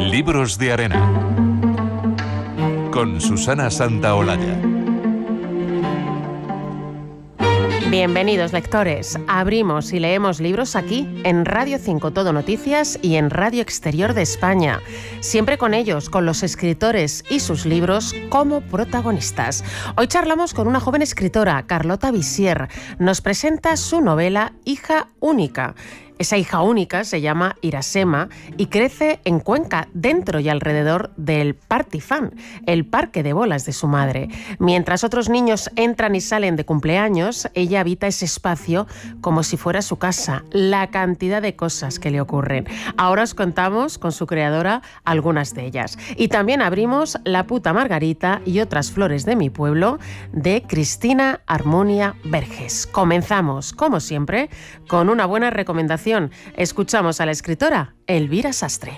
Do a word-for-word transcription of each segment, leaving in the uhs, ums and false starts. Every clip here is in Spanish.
Libros de Arena con Susana Santaolalla. Bienvenidos, lectores. Abrimos y leemos libros aquí, en Radio cinco Todo Noticias y en Radio Exterior de España. Siempre con ellos, con los escritores y sus libros como protagonistas. Hoy charlamos con una joven escritora, Carlota Visier. Nos presenta su novela Hija Única. Esa hija única se llama Irasema y crece en Cuenca, dentro y alrededor del Partifán, el parque de bolas de su madre. Mientras otros niños entran y salen de cumpleaños, ella habita ese espacio como si fuera su casa. La cantidad de cosas que le ocurren. Ahora os contamos con su creadora algunas de ellas. Y también abrimos La puta Margarita y otras flores de mi pueblo, de Cristina Armunia Verges. Comenzamos, como siempre, con una buena recomendación. Escuchamos a la escritora Elvira Sastre.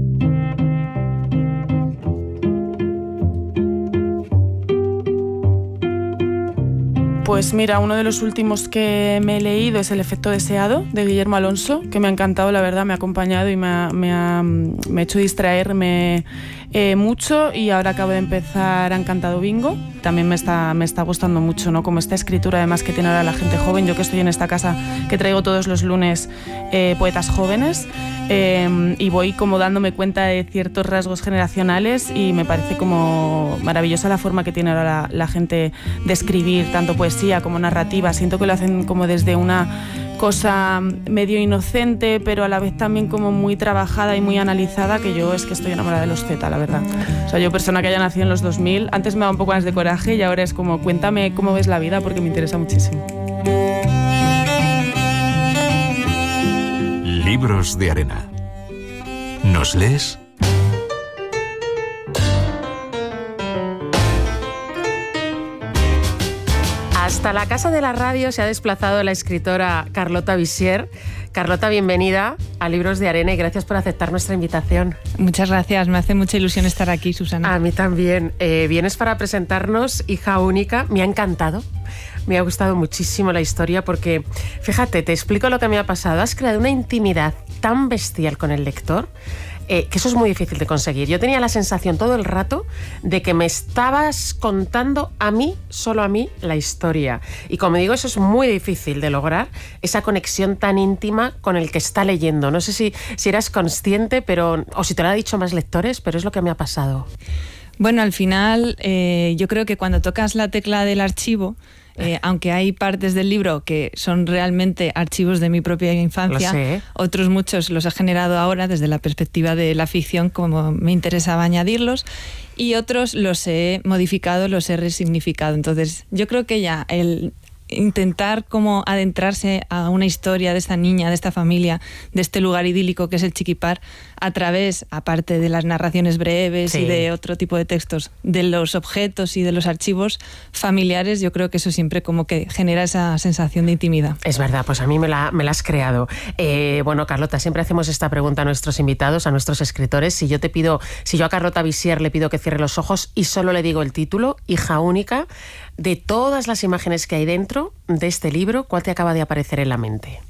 Pues mira, uno de los últimos que me he leído es El efecto deseado, de Guillermo Alonso, que me ha encantado, la verdad, me ha acompañado y me ha, me ha, me ha hecho distraerme eh, mucho, y ahora acabo de empezar Ha encantado Bingo. También me está, me está gustando mucho, ¿no? Como esta escritura además que tiene ahora la gente joven. Yo que estoy en esta casa que traigo todos los lunes eh, poetas jóvenes, eh, y voy como dándome cuenta de ciertos rasgos generacionales, y me parece como maravillosa la forma que tiene ahora la, la gente de escribir, tanto poesía como narrativa. Siento que lo hacen como desde una cosa medio inocente, pero a la vez también como muy trabajada y muy analizada, que yo es que estoy enamorada de los Z, la verdad. O sea, yo, persona que haya nacido en los dos mil, antes me daba un poco más de coraje y ahora es como, cuéntame cómo ves la vida, porque me interesa muchísimo. Libros de Arena. ¿Nos lees? Hasta la Casa de la Radio se ha desplazado la escritora Carlota Visier. Carlota, bienvenida a Libros de Arena y gracias por aceptar nuestra invitación. Muchas gracias, me hace mucha ilusión estar aquí, Susana. A mí también. Eh, vienes para presentarnos Hija Única. Me ha encantado. Me ha gustado muchísimo la historia porque, fíjate, te explico lo que me ha pasado. Has creado una intimidad tan bestial con el lector, Eh, que eso es muy difícil de conseguir. Yo tenía la sensación todo el rato de que me estabas contando a mí, solo a mí, la historia. Y como digo, eso es muy difícil de lograr, esa conexión tan íntima con el que está leyendo. No sé si, si eras consciente, pero o si te lo han dicho más lectores, pero es lo que me ha pasado. Bueno, al final, eh, yo creo que cuando tocas la tecla del archivo, Eh, aunque hay partes del libro que son realmente archivos de mi propia infancia, otros muchos los he generado ahora desde la perspectiva de la ficción, como me interesaba añadirlos, y otros los he modificado, los he resignificado. Entonces, yo creo que ya el intentar como adentrarse a una historia de esta niña, de esta familia, de este lugar idílico que es el Chiquipar, a través, aparte de las narraciones breves sí. y de otro tipo de textos, de los objetos y de los archivos familiares, yo creo que eso siempre como que genera esa sensación de intimidad. Es verdad, pues a mí me la, me la has creado. Eh, bueno, Carlota, siempre hacemos esta pregunta a nuestros invitados, a nuestros escritores. Si yo te pido, si yo a Carlota Visier le pido que cierre los ojos y solo le digo el título, Hija Única, de todas las imágenes que hay dentro de este libro, ¿cuál te acaba de aparecer en la mente?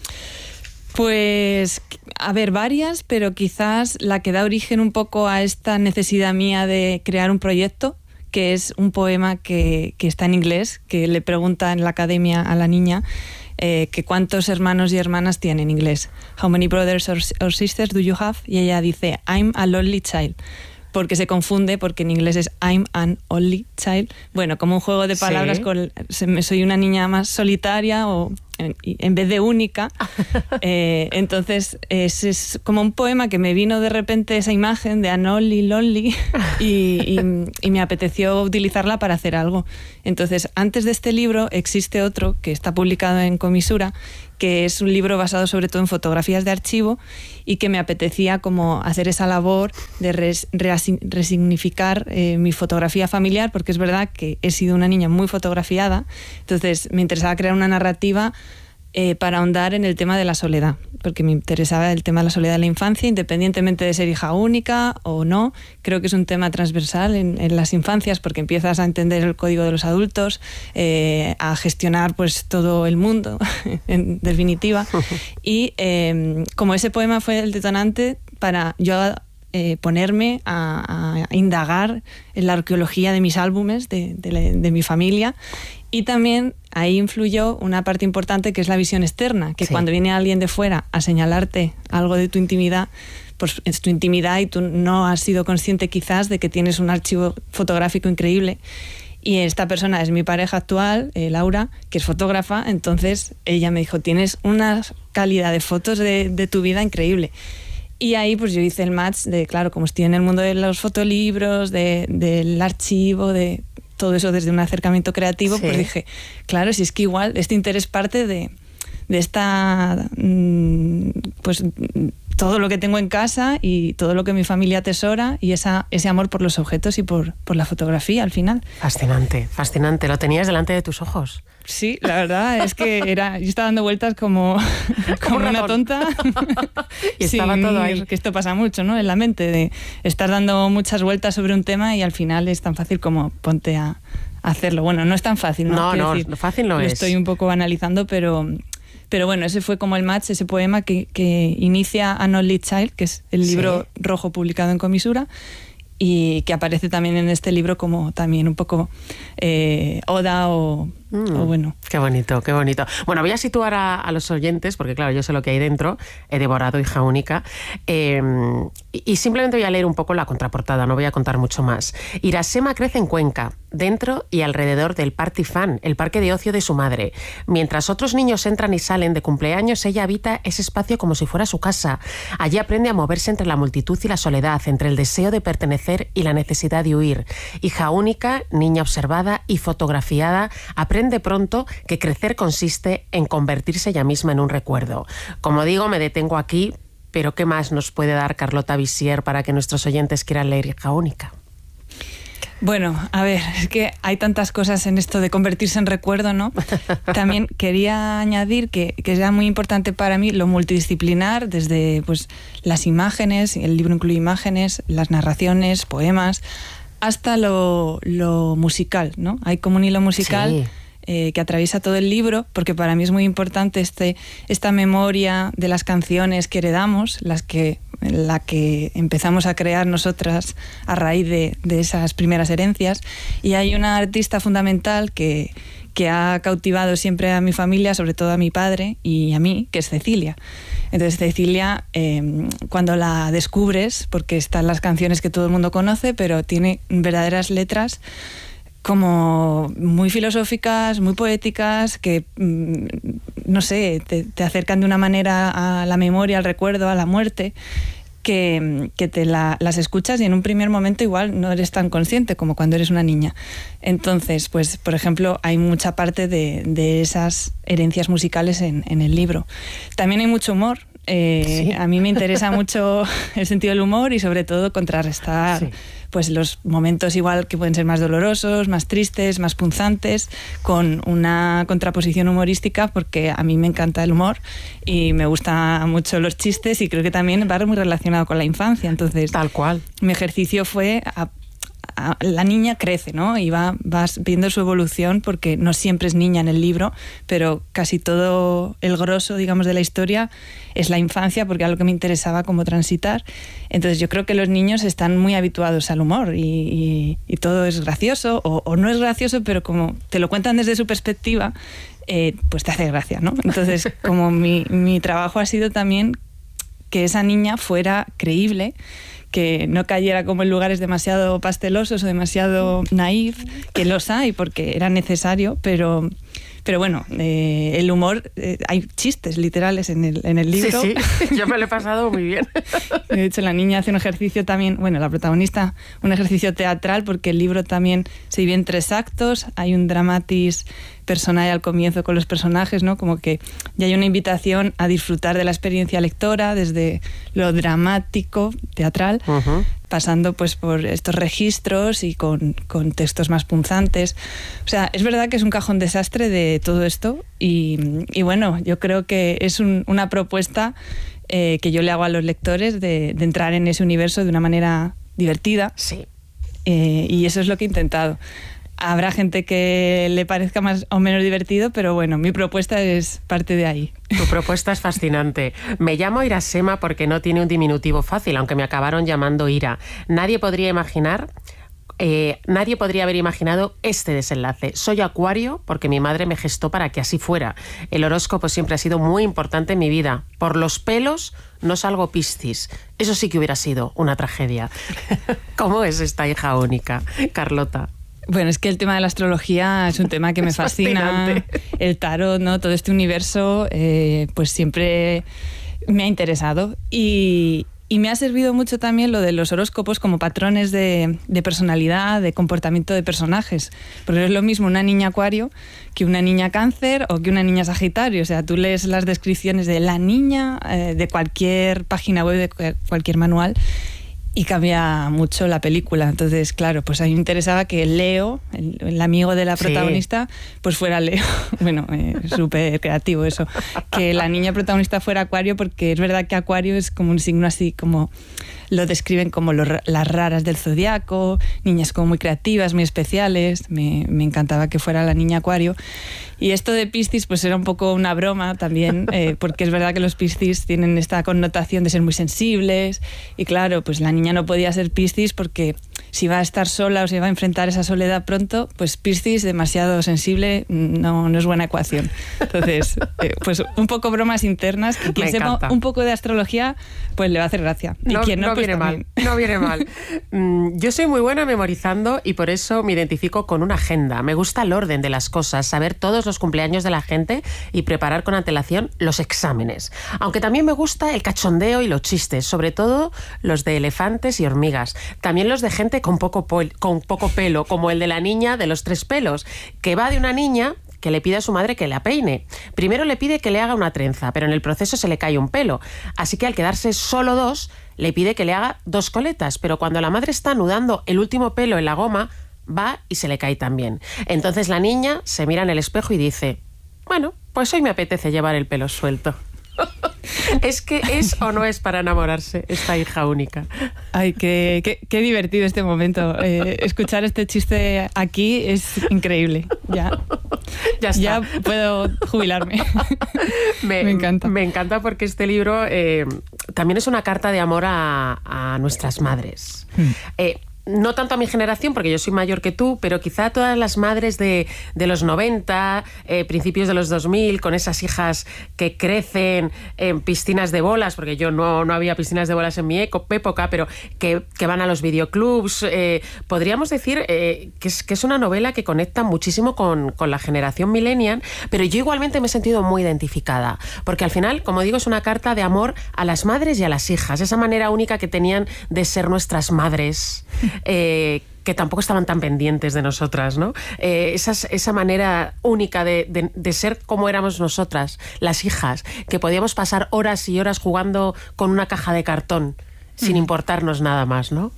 Pues, a ver, varias, pero quizás la que da origen un poco a esta necesidad mía de crear un proyecto, que es un poema que, que está en inglés, que le pregunta en la academia a la niña eh, que cuántos hermanos y hermanas tiene en inglés. How many brothers or, or sisters do you have? Y ella dice, I'm a lonely child. Porque se confunde, porque en inglés es I'm an only child. Bueno, como un juego de palabras sí. con soy una niña más solitaria o en, en vez de única. eh, entonces es, es como un poema que me vino de repente esa imagen de an only lonely y, y, y me apeteció utilizarla para hacer algo. Entonces, antes de este libro existe otro que está publicado en Comisura, que es un libro basado sobre todo en fotografías de archivo y que me apetecía como hacer esa labor de res, reasign, resignificar eh, mi fotografía familiar, porque es verdad que he sido una niña muy fotografiada, entonces me interesaba crear una narrativa eh, para ahondar en el tema de la soledad, porque me interesaba el tema de la soledad de la infancia, independientemente de ser hija única o no. Creo que es un tema transversal en, en las infancias, porque empiezas a entender el código de los adultos, eh, a gestionar pues todo el mundo, en definitiva. Y eh, como ese poema fue el detonante para yo eh, ponerme a, a indagar en la arqueología de mis álbumes, de, de, de mi familia. Y también ahí influyó una parte importante que es la visión externa, que sí. Cuando viene alguien de fuera a señalarte algo de tu intimidad, pues es tu intimidad y tú no has sido consciente quizás de que tienes un archivo fotográfico increíble. Y esta persona es mi pareja actual, eh, Laura, que es fotógrafa. Entonces ella me dijo, tienes una calidad de fotos de, de tu vida increíble. Y ahí pues yo hice el match de, claro, como estoy en el mundo de los fotolibros, de, del archivo, de todo eso desde un acercamiento creativo, sí. Pues dije, claro, si es que igual este interés parte de, de esta, pues todo lo que tengo en casa y todo lo que mi familia atesora y esa, ese amor por los objetos y por, por la fotografía al final. Fascinante, fascinante. Lo tenías delante de tus ojos. Sí, la verdad es que era, yo estaba dando vueltas como, como un una tonta. Y estaba sí, todo ahí. Que esto pasa mucho, ¿no? En la mente, de estar dando muchas vueltas sobre un tema y al final es tan fácil como ponte a, a hacerlo. Bueno, no es tan fácil, ¿no? No, Quiero no, decir, fácil no lo es. Estoy un poco analizando, pero... Pero bueno, ese fue como el match, ese poema que, que inicia An Only Child, que es el libro sí. rojo publicado en Comisura, y que aparece también en este libro como también un poco eh, oda o, mm, o bueno. Qué bonito, qué bonito. Bueno, voy a situar a, a los oyentes, porque claro, yo sé lo que hay dentro, he devorado Hija Única, eh, y, y simplemente voy a leer un poco la contraportada, no voy a contar mucho más. Irasema crece en Cuenca, dentro y alrededor del Party Fan, el parque de ocio de su madre. Mientras otros niños entran y salen de cumpleaños, ella habita ese espacio como si fuera su casa. Allí aprende a moverse entre la multitud y la soledad, entre el deseo de pertenecer y la necesidad de huir. Hija única, niña observada y fotografiada, aprende pronto que crecer consiste en convertirse ella misma en un recuerdo. Como digo, me detengo aquí, pero ¿qué más nos puede dar Carlota Visier para que nuestros oyentes quieran leer Hija Única? Bueno, a ver, es que hay tantas cosas en esto de convertirse en recuerdo, ¿no? También quería añadir que, que era muy importante para mí lo multidisciplinar, desde pues, las imágenes, el libro incluye imágenes, las narraciones, poemas, hasta lo, lo musical, ¿no? Hay como un hilo musical... Sí. Eh, que atraviesa todo el libro, porque para mí es muy importante este, esta memoria de las canciones que heredamos, las que, la que empezamos a crear nosotras a raíz de, de esas primeras herencias. Y hay una artista fundamental que, que ha cautivado siempre a mi familia, sobre todo a mi padre y a mí, que es Cecilia. Entonces Cecilia, eh, cuando la descubres, porque están las canciones que todo el mundo conoce, pero tiene verdaderas letras como muy filosóficas, muy poéticas, que, no sé, te, te acercan de una manera a la memoria, al recuerdo, a la muerte, que, que te la, las escuchas y en un primer momento igual no eres tan consciente como cuando eres una niña. Entonces, pues, por ejemplo, hay mucha parte de, de esas herencias musicales en, en el libro. También hay mucho humor. Eh, sí. A mí me interesa mucho el sentido del humor y sobre todo contrarrestar sí. pues los momentos igual que pueden ser más dolorosos, más tristes, más punzantes, con una contraposición humorística, porque a mí me encanta el humor y me gustan mucho los chistes y creo que también va muy relacionado con la infancia. Entonces, tal cual. Mi ejercicio fue a la niña crece, ¿no? Y va, vas viendo su evolución, porque no siempre es niña en el libro, pero casi todo el grosso, digamos, de la historia es la infancia, porque era lo que me interesaba cómo transitar. Entonces yo creo que los niños están muy habituados al humor y, y, y todo es gracioso, o, o no es gracioso, pero como te lo cuentan desde su perspectiva, eh, pues te hace gracia, ¿no? Entonces, como mi, mi trabajo ha sido también que esa niña fuera creíble, que no cayera como en lugares demasiado pastelosos o demasiado naif, que los hay porque era necesario, pero, pero bueno, eh, el humor, eh, hay chistes literales en el, en el libro. Sí, sí, yo me lo he pasado muy bien. De hecho, la niña hace un ejercicio también, bueno, la protagonista, un ejercicio teatral, porque el libro también se divide en tres actos, hay un dramatis personal al comienzo con los personajes, ¿no? Como que ya hay una invitación a disfrutar de la experiencia lectora desde lo dramático, teatral, uh-huh. pasando pues por estos registros y con, con textos más punzantes. O sea, es verdad que es un cajón desastre de todo esto y, y bueno, yo creo que es un, una propuesta eh, que yo le hago a los lectores de, de entrar en ese universo de una manera divertida. Sí. Eh, y eso es lo que he intentado. Habrá gente que le parezca más o menos divertido, pero bueno, mi propuesta es parte de ahí. Tu propuesta es fascinante. Me llamo Irasema porque no tiene un diminutivo fácil, aunque me acabaron llamando Ira. Nadie podría imaginar... Eh, nadie podría haber imaginado este desenlace. Soy Acuario porque mi madre me gestó para que así fuera. El horóscopo siempre ha sido muy importante en mi vida. Por los pelos no salgo Piscis. Eso sí que hubiera sido una tragedia. ¿Cómo es esta hija única, Carlota? Bueno, es que el tema de la astrología es un tema que me es fascina. fascinante. El tarot, ¿no? Todo este universo, eh, pues siempre me ha interesado. Y... Y me ha servido mucho también lo de los horóscopos como patrones de, de personalidad, de comportamiento de personajes. Porque no es lo mismo una niña Acuario que una niña Cáncer o que una niña Sagitario. O sea, tú lees las descripciones de la niña eh, de cualquier página web, de cualquier manual, y cambia mucho la película. Entonces, claro, pues a mí me interesaba que Leo, el, el amigo de la protagonista, sí. pues fuera Leo. Bueno, eh, súper creativo eso. Que la niña protagonista fuera Acuario, porque es verdad que Acuario es como un signo así como... Lo describen como lo, las raras del zodiaco, niñas como muy creativas, muy especiales. Me, me encantaba que fuera la niña Acuario. Y esto de Piscis pues era un poco una broma también, eh, porque es verdad que los Piscis tienen esta connotación de ser muy sensibles. Y claro, pues la niña no podía ser Piscis porque si va a estar sola o se va a enfrentar esa soledad pronto, pues Piscis, demasiado sensible, no, no es buena ecuación. Entonces, eh, pues un poco bromas internas. Y quien sepa un poco de astrología, pues le va a hacer gracia. Y no, quien no, no pues viene también. mal, no viene mal. Mm, yo soy muy buena memorizando y por eso me identifico con una agenda. Me gusta el orden de las cosas, saber todos los cumpleaños de la gente y preparar con antelación los exámenes. Aunque también me gusta el cachondeo y los chistes, sobre todo los de elefantes y hormigas. También los de gente con poco, pol- con poco pelo, como el de la niña de los tres pelos, que va de una niña que le pide a su madre que la peine. Primero le pide que le haga una trenza, pero en el proceso se le cae un pelo. Así que al quedarse solo dos, le pide que le haga dos coletas, pero cuando la madre está anudando el último pelo en la goma, va y se le cae también. Entonces la niña se mira en el espejo y dice, bueno, pues hoy me apetece llevar el pelo suelto. Es que es o no es para enamorarse esta hija única. Ay, qué, qué, qué divertido este momento. Eh, escuchar este chiste aquí es increíble. Ya, ya, está. ya puedo jubilarme. Me, me encanta. Me encanta porque este libro eh, también es una carta de amor a, a nuestras madres. Hmm. Eh, No tanto a mi generación, porque yo soy mayor que tú, pero quizá a todas las madres de, de los noventa, eh, principios de los dos mil, con esas hijas que crecen en piscinas de bolas, porque yo no, no había piscinas de bolas en mi época, pero que, que van a los videoclubs. Eh, podríamos decir eh, que, es, que es una novela que conecta muchísimo con, con la generación millennial, pero yo igualmente me he sentido muy identificada, porque al final, como digo, es una carta de amor a las madres y a las hijas, esa manera única que tenían de ser nuestras madres. Eh, que tampoco estaban tan pendientes de nosotras, ¿no? Eh, esas, esa manera única de, de, de ser como éramos nosotras, las hijas, que podíamos pasar horas y horas jugando con una caja de cartón, sin importarnos nada más, ¿no?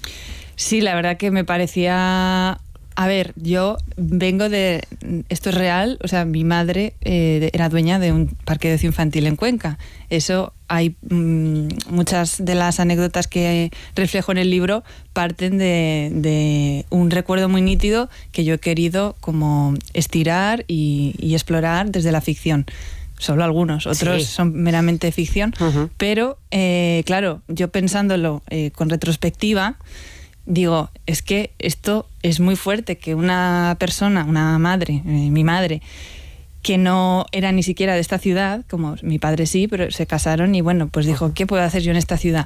Sí, la verdad que me parecía... A ver, yo vengo de... Esto es real, o sea, mi madre eh, era dueña de un parque de ocio infantil en Cuenca. Eso hay... Mmm, muchas de las anécdotas que reflejo en el libro parten de, de un recuerdo muy nítido que yo he querido como estirar y, y explorar desde la ficción. Solo algunos, otros sí. son meramente ficción. Uh-huh. Pero, eh, claro, yo pensándolo eh, con retrospectiva... Digo, es que esto es muy fuerte, que una persona, una madre, eh, mi madre, que no era ni siquiera de esta ciudad, como mi padre sí, pero se casaron y bueno, pues dijo, ¿qué puedo hacer yo en esta ciudad?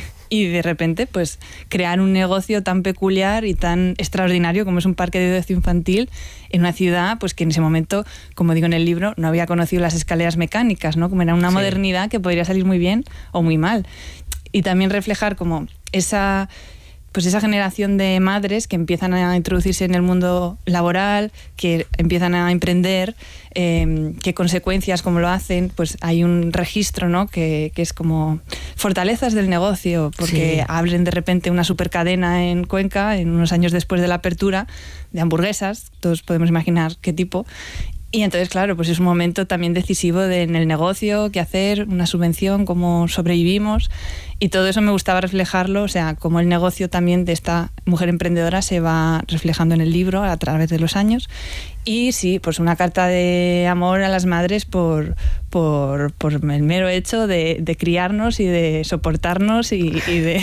Y de repente, pues, crear un negocio tan peculiar y tan extraordinario como es un parque de ocio infantil en una ciudad, pues que en ese momento, como digo en el libro, no había conocido las escaleras mecánicas, ¿no? Como era una sí. modernidad que podría salir muy bien o muy mal. Y también reflejar como esa... pues esa generación de madres que empiezan a introducirse en el mundo laboral, que empiezan a emprender, eh, qué consecuencias, cómo lo hacen, pues hay un registro, ¿no? que, que es como fortalezas del negocio, porque sí. abren de repente una supercadena en Cuenca, en unos años después de la apertura, de hamburguesas, todos podemos imaginar qué tipo, Y entonces, claro, pues es un momento también decisivo de, en el negocio, qué hacer, una subvención, cómo sobrevivimos. Y todo eso me gustaba reflejarlo, o sea, cómo el negocio también de esta mujer emprendedora se va reflejando en el libro a través de los años. Y sí, pues una carta de amor a las madres por, por, por el mero hecho de, de criarnos y de soportarnos y, y de...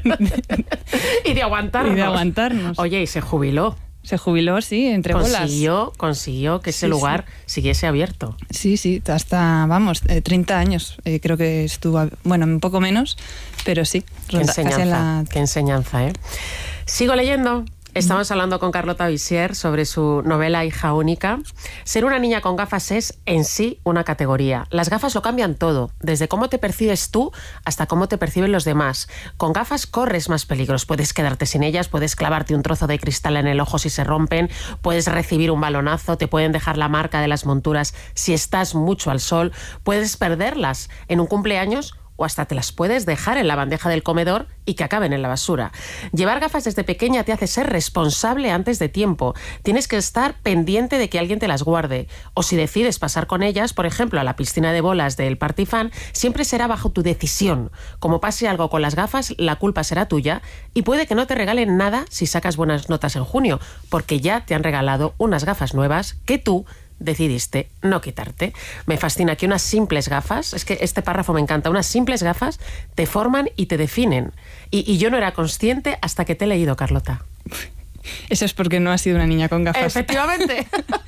y de aguantarnos. Y de aguantarnos. Oye, y se jubiló. Se jubiló, sí, entre consiguió, bolas. Consiguió que ese sí, lugar sí. siguiese abierto. Sí, sí, hasta, vamos, eh, treinta años eh, creo que estuvo, bueno, un poco menos, pero sí. Qué enseñanza, la... qué enseñanza, ¿eh? Sigo leyendo. Estamos hablando con Carlota Visier sobre su novela Hija única. Ser una niña con gafas es, en sí, una categoría. Las gafas lo cambian todo, desde cómo te percibes tú hasta cómo te perciben los demás. Con gafas corres más peligros. Puedes quedarte sin ellas, puedes clavarte un trozo de cristal en el ojo si se rompen, puedes recibir un balonazo, te pueden dejar la marca de las monturas si estás mucho al sol, puedes perderlas en un cumpleaños o hasta te las puedes dejar en la bandeja del comedor y que acaben en la basura. Llevar gafas desde pequeña te hace ser responsable antes de tiempo. Tienes que estar pendiente de que alguien te las guarde. O si decides pasar con ellas, por ejemplo, a la piscina de bolas del Partifan, siempre será bajo tu decisión. Como pase algo con las gafas, la culpa será tuya y puede que no te regalen nada si sacas buenas notas en junio, porque ya te han regalado unas gafas nuevas que tú decidiste no quitarte. Me fascina que unas simples gafas, es que este párrafo me encanta, unas simples gafas te forman y te definen. Y, y yo no era consciente hasta que te he leído, Carlota. Eso es porque no has sido una niña con gafas. Efectivamente.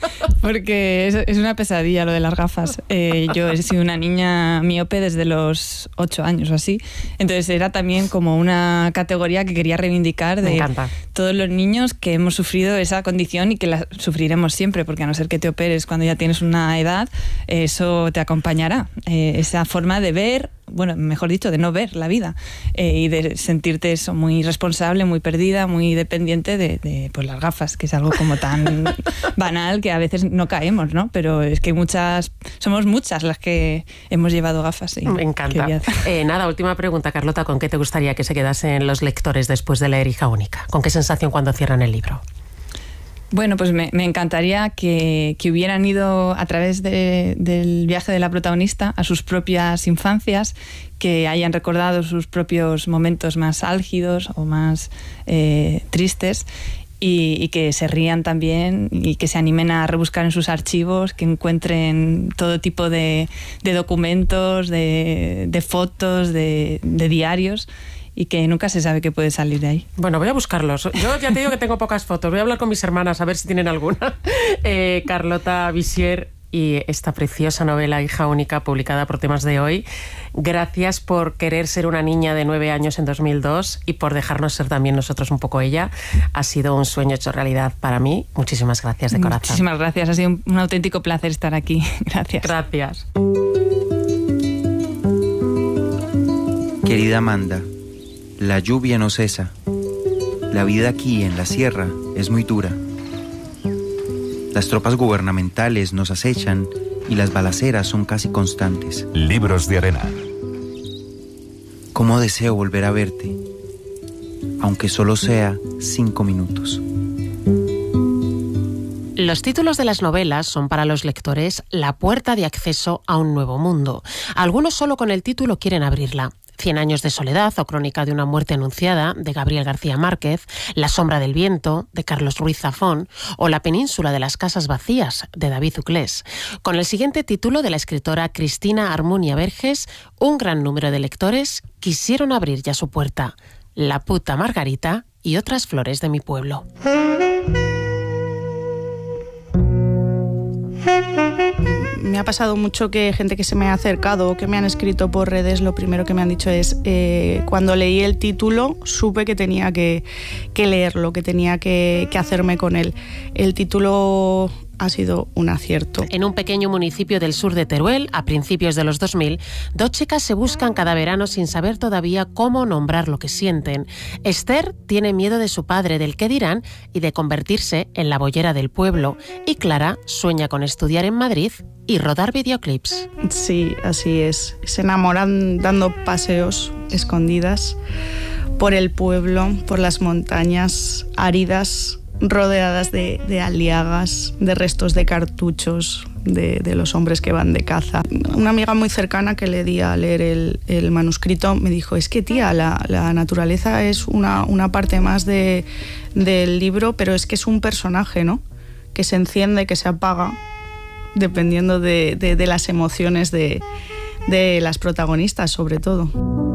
Porque es, es una pesadilla lo de las gafas. Eh, yo he sido una niña miope desde los ocho años o así. Entonces era también como una categoría que quería reivindicar de todos los niños que hemos sufrido esa condición y que la sufriremos siempre, porque a no ser que te operes cuando ya tienes una edad, eso te acompañará. Eh, esa forma de ver, bueno, mejor dicho, de no ver la vida eh, y de sentirte eso, muy responsable, muy perdida, muy dependiente de, de pues, las gafas, que es algo como tan banal que a veces no caemos, ¿no? Pero es que muchas, somos muchas las que hemos llevado gafas. Y me encanta. Eh, nada, última pregunta, Carlota, ¿con qué te gustaría que se quedasen los lectores después de leer Hija única? ¿Con qué sensación cuando cierran el libro? Bueno, pues me, me encantaría que, que hubieran ido a través de, del viaje de la protagonista a sus propias infancias, que hayan recordado sus propios momentos más álgidos o más eh, tristes y, y que se rían también y que se animen a rebuscar en sus archivos, que encuentren todo tipo de, de documentos, de, de fotos, de, de diarios, y que nunca se sabe qué puede salir de ahí. Bueno, voy a buscarlos. Yo ya te digo que tengo pocas fotos. Voy a hablar con mis hermanas a ver si tienen alguna. Eh, Carlota Visier y esta preciosa novela Hija única, publicada por Temas de Hoy. Gracias por querer ser una niña de nueve años en dos mil dos y por dejarnos ser también nosotros un poco ella. Ha sido un sueño hecho realidad para mí. Muchísimas gracias de corazón. Muchísimas gracias. Ha sido un, un auténtico placer estar aquí. Gracias. Gracias. Querida Amanda, la lluvia no cesa. La vida aquí en la sierra es muy dura. Las tropas gubernamentales nos acechan y las balaceras son casi constantes. Libros de arena. Cómo deseo volver a verte, aunque solo sea cinco minutos. Los títulos de las novelas son para los lectores la puerta de acceso a un nuevo mundo. Algunos solo con el título quieren abrirla. Cien años de soledad o Crónica de una muerte anunciada, de Gabriel García Márquez, La sombra del viento, de Carlos Ruiz Zafón, o La península de las casas vacías, de David Uclés. Con el siguiente título de la escritora Cristina Armunia Verges, un gran número de lectores quisieron abrir ya su puerta. La puta Margarita y otras flores de mi pueblo. Me ha pasado mucho que gente que se me ha acercado o que me han escrito por redes, lo primero que me han dicho es eh, cuando leí el título supe que tenía que, que leerlo, que tenía que, que hacerme con él. El título ha sido un acierto. En un pequeño municipio del sur de Teruel, a principios de los dos mil, dos chicas se buscan cada verano sin saber todavía cómo nombrar lo que sienten. Esther tiene miedo de su padre, del qué dirán y de convertirse en la boyera del pueblo. Y Clara sueña con estudiar en Madrid y rodar videoclips. Sí, así es. Se enamoran dando paseos escondidas por el pueblo, por las montañas áridas, rodeadas de, de aliagas, de restos de cartuchos, de, de los hombres que van de caza. Una amiga muy cercana que le di a leer el, el manuscrito me dijo, es que tía, la, la naturaleza es una, una parte más de, del libro, pero es que es un personaje, ¿no? Que se enciende, que se apaga, dependiendo de, de, de las emociones de, de las protagonistas, sobre todo.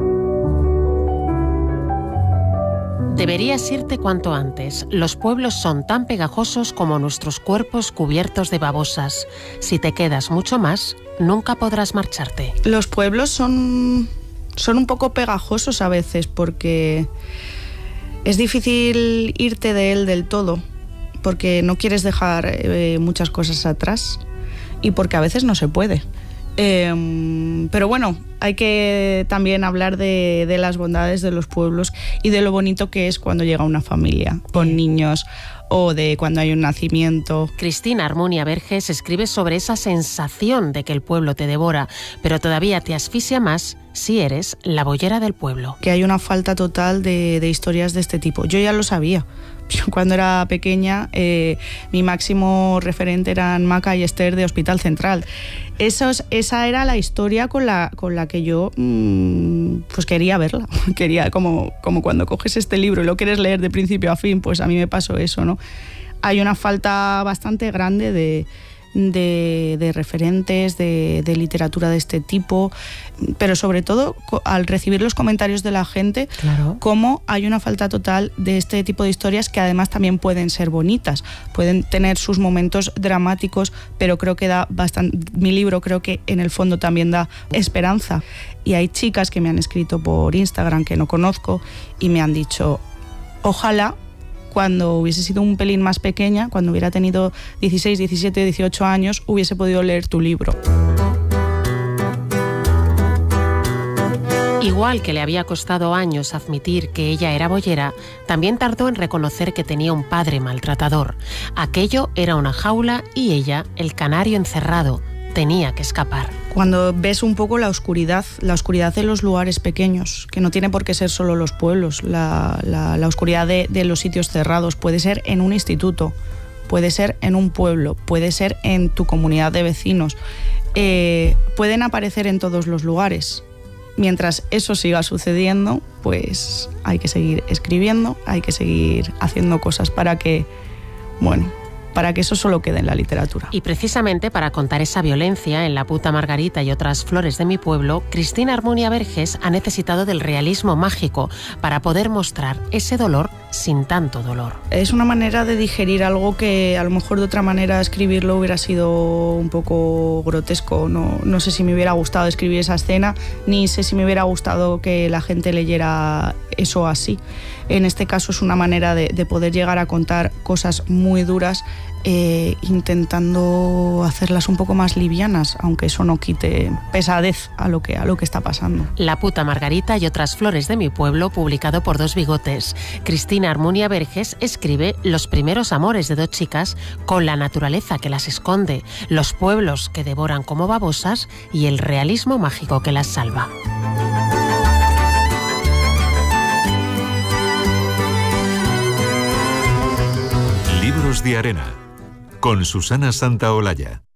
Deberías irte cuanto antes. Los pueblos son tan pegajosos como nuestros cuerpos cubiertos de babosas. Si te quedas mucho más, nunca podrás marcharte. Los pueblos son, son un poco pegajosos a veces porque es difícil irte de él del todo, porque no quieres dejar eh, muchas cosas atrás y porque a veces no se puede. Eh, pero bueno, hay que también hablar de, de las bondades de los pueblos y de lo bonito que es cuando llega una familia con niños o de cuando hay un nacimiento. Cristina Armunia Verges escribe sobre esa sensación de que el pueblo te devora, pero todavía te asfixia más si eres la boyera del pueblo. Que hay una falta total de, de historias de este tipo. Yo ya lo sabía. Yo cuando era pequeña, eh, mi máximo referente eran Maca y Esther de Hospital Central. Esos, esa era la historia con la, con la que yo mmm, pues quería verla. Quería, como, como cuando coges este libro y lo quieres leer de principio a fin, pues a mí me pasó eso, ¿no? Hay una falta bastante grande de, de, de referentes, de, de literatura de este tipo, pero sobre todo al recibir los comentarios de la gente, claro, cómo hay una falta total de este tipo de historias que además también pueden ser bonitas, pueden tener sus momentos dramáticos, pero creo que da bastante, mi libro creo que en el fondo también da esperanza. Y hay chicas que me han escrito por Instagram que no conozco y me han dicho, ojalá cuando hubiese sido un pelín más pequeña, cuando hubiera tenido dieciséis, diecisiete, dieciocho años, hubiese podido leer tu libro. Igual que le había costado años admitir que ella era boyera, también tardó en reconocer que tenía un padre maltratador. Aquello era una jaula y ella, el canario encerrado, tenía que escapar. Cuando ves un poco la oscuridad, la oscuridad de los lugares pequeños, que no tiene por qué ser solo los pueblos, la, la, la oscuridad de, de los sitios cerrados, puede ser en un instituto, puede ser en un pueblo, puede ser en tu comunidad de vecinos, eh, pueden aparecer en todos los lugares. Mientras eso siga sucediendo, pues hay que seguir escribiendo, hay que seguir haciendo cosas para que, bueno, para que eso solo quede en la literatura. Y precisamente para contar esa violencia en La puta Margarita y otras flores de mi pueblo, Cristina Armunia Verges ha necesitado del realismo mágico para poder mostrar ese dolor sin tanto dolor. Es una manera de digerir algo que a lo mejor de otra manera escribirlo hubiera sido un poco grotesco. No, no sé si me hubiera gustado escribir esa escena, ni sé si me hubiera gustado que la gente leyera eso así. En este caso es una manera de, de poder llegar a contar cosas muy duras, eh, intentando hacerlas un poco más livianas, aunque eso no quite pesadez a lo que, a lo que está pasando. La puta Margarita y otras flores de mi pueblo, publicado por Dos Bigotes. Cristina Armunia Verges escribe los primeros amores de dos chicas con la naturaleza que las esconde, los pueblos que devoran como babosas y el realismo mágico que las salva. Libros de arena, con Susana Santaolalla.